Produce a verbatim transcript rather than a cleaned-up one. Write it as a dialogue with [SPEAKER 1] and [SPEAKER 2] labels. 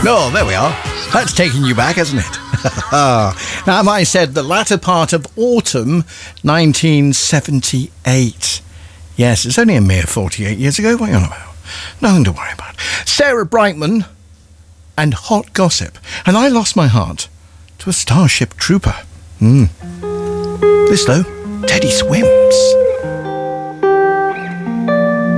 [SPEAKER 1] Oh, there we are. That's taking you back, hasn't it? Now, I said the latter part of autumn nineteen seventy-eight. Yes, it's only a mere forty-eight years ago. What are you on about? Nothing to worry about. Sarah Brightman and Hot Gossip. And I lost my heart to a Starship Trooper. Mm. This, though, Teddy Swims.